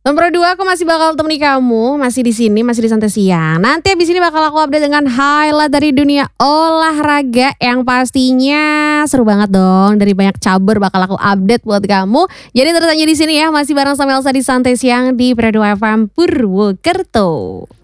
Nomor 2 aku masih bakal temani kamu, masih di sini, masih di Santai Siang. Nanti abis ini bakal aku update dengan highlight dari dunia olahraga yang pastinya seru banget dong. Dari banyak cabar bakal aku update buat kamu. Jadi terus aja di sini ya, masih bareng sama Elsa di Santai Siang di Prado FM Purwokerto.